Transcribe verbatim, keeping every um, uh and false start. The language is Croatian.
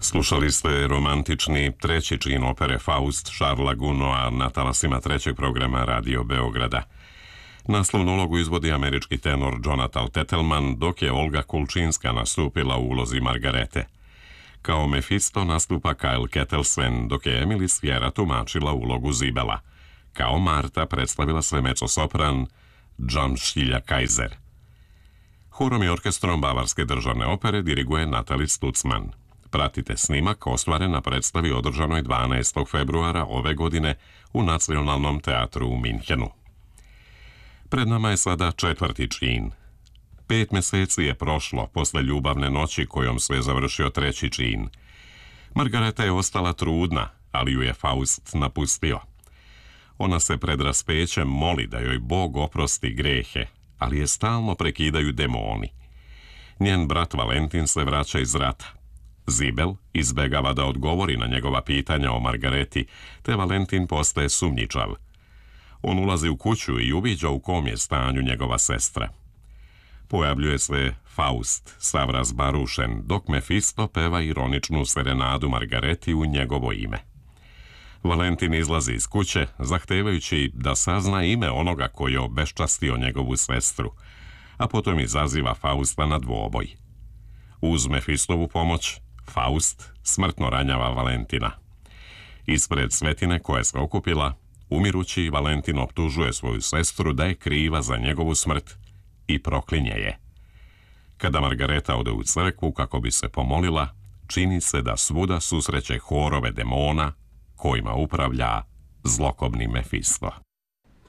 Slušali ste romantični treći čin opere Faust Charlesa Gounoa na talasima trećeg programa Radio Beograda. Naslovnu ulogu izvodi američki tenor Jonathan Tettelman, dok je Olga Kulčinska nastupila u ulozi Margarete. Kao Mefisto nastupa Kyle Kettlesven, dok je Emily Sierra tumačila ulogu Zibela. Kao Marta predstavila se mezzo-sopran John Šilja Kaiser. Horom i orkestrom Bavarske državne opere diriguje Natalie Stutzman. Pratite snimak ostvaren na predstavi održanoj dvanaestog februara ove godine u Nacionalnom teatru u Minhenu. Pred nama je sada četvrti čin. Pet meseci je prošlo posle ljubavne noći kojom se je završio treći čin. Margareta je ostala trudna, ali ju je Faust napustio. Ona se pred raspećem moli da joj Bog oprosti grehe, ali je stalno prekidaju demoni. Njen brat Valentin se vraća iz rata. Zibel izbegava da odgovori na njegova pitanja o Margareti, te Valentin postaje sumnjičav. On ulazi u kuću i uviđa u kom je stanju njegova sestra. Pojavljuje se Faust, sav razbarušen, dok Mefisto peva ironičnu serenadu Margareti u njegovo ime. Valentin izlazi iz kuće, zahtevajući da sazna ime onoga koji je obeščastio njegovu sestru, a potom izaziva Fausta na dvoboj. Uz Mefistovu pomoć, Faust smrtno ranjava Valentina. Ispred svetine koja se okupila, umirući, Valentin optužuje svoju sestru da je kriva za njegovu smrt i proklinje je. Kada Margareta ode u crkvu kako bi se pomolila, čini se da svuda susreće horove demona kojima upravlja zlokobni Mefisto.